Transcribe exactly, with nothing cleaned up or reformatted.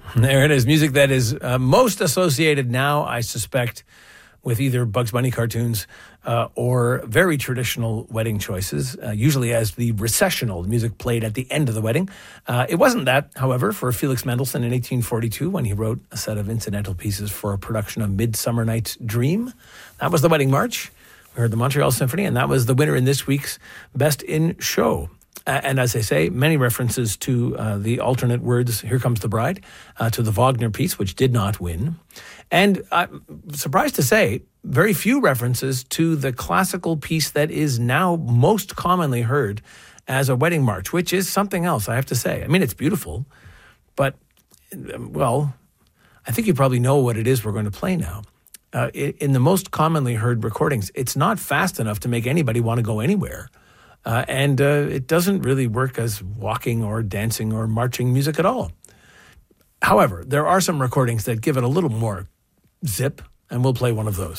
There it is. Music that is uh, most associated now, I suspect, with either Bugs Bunny cartoons uh, or very traditional wedding choices, uh, usually as the recessional music played at the end of the wedding. Uh, it wasn't that, however, for Felix Mendelssohn in eighteen forty-two when he wrote a set of incidental pieces for a production of Midsummer Night's Dream. That was the Wedding March. We heard the Montreal Symphony, and that was the winner in this week's Best in Show. Uh, and as I say, many references to uh, the alternate words, Here Comes the Bride, uh, to the Wagner piece, which did not win. And I'm surprised to say, very few references to the classical piece that is now most commonly heard as a wedding march, which is something else, I have to say. I mean, it's beautiful, but, well, I think you probably know what it is we're going to play now. Uh, in the most commonly heard recordings, it's not fast enough to make anybody want to go anywhere. Uh, and uh, it doesn't really work as walking or dancing or marching music at all. However, there are some recordings that give it a little more zip, and we'll play one of those.